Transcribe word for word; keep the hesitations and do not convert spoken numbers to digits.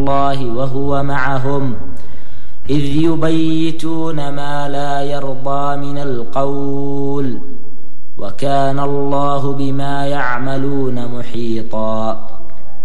الله وهو معهم إذ يبيتون ما لا يرضى من القول وكان الله بما يعملون محيطا.